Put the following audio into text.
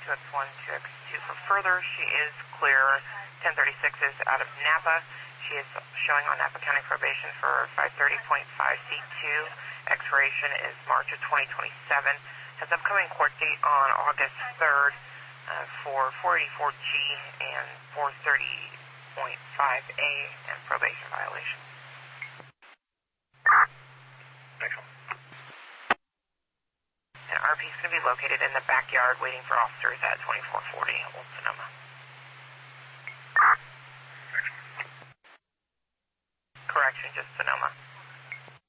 2X1, 2X2 for further. She is clear. 1036 is out of Napa. She is showing on Napa County probation for 530.5C2. Expiration is March of 2027. Has upcoming court date on August 3rd for 484G and 430.5A and probation violation. Excellent. And RP is going to be located in the backyard waiting for officers at 2440 Old Sonoma. Correction, just Sonoma.